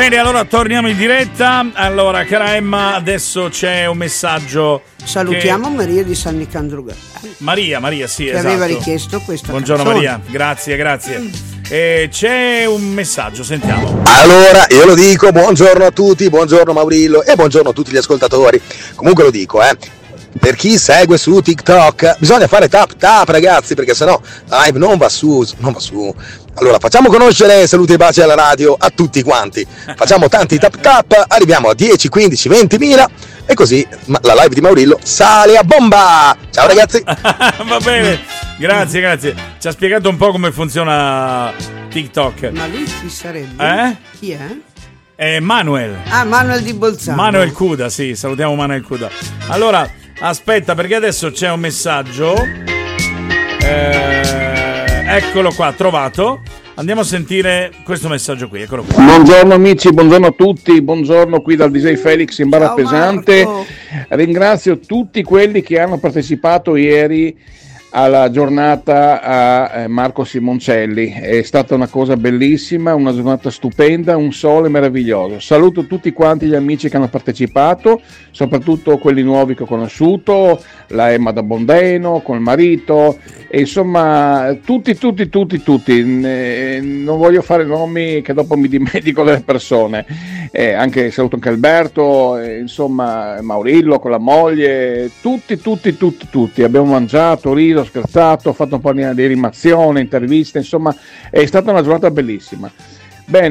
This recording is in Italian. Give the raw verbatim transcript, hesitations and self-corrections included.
Bene, allora torniamo in diretta. Allora, cara Emma, adesso c'è un messaggio. Salutiamo che... Maria di San Nicandro. Maria, Maria, sì, che esatto. aveva richiesto questa Buongiorno canzone. Maria, grazie, grazie. E c'è un messaggio, sentiamo. Allora, io lo dico, buongiorno a tutti, buongiorno Maurillo e buongiorno a tutti gli ascoltatori. Comunque lo dico, eh. Per chi segue su TikTok bisogna fare tap tap, ragazzi, perché sennò la live non va su, non va su. Allora facciamo conoscere saluti e baci alla radio a tutti quanti. Facciamo tanti tap tap, arriviamo a dieci, quindici, ventimila e così la live di Maurillo sale a bomba. Ciao ragazzi. Va bene, grazie, grazie. Ci ha spiegato un po' come funziona TikTok. Ma lui chi sarebbe? Eh? Chi è? È Manuel. Ah, Manuel di Bolzano. Manuel Cuda, sì, salutiamo Manuel Cuda. Allora, aspetta, perché adesso c'è un messaggio. Eh, eccolo qua, trovato. Andiamo a sentire questo messaggio qui, eccolo qua. Buongiorno amici, buongiorno a tutti, buongiorno qui dal D J Felix in Barra Ciao, Pesante. Marco. Ringrazio tutti quelli che hanno partecipato ieri alla giornata a Marco Simoncelli, è stata una cosa bellissima, una giornata stupenda, un sole meraviglioso. Saluto tutti quanti gli amici che hanno partecipato, soprattutto quelli nuovi che ho conosciuto, la Emma da Bondeno, col marito, e insomma tutti, tutti, tutti, tutti, non voglio fare nomi che dopo mi dimentico delle persone, eh, anche saluto anche Alberto, eh, insomma Maurillo con la moglie, tutti, tutti, tutti, tutti, abbiamo mangiato, riso, scherzato, ho fatto un po' di rimazione, interviste, insomma è stata una giornata bellissima.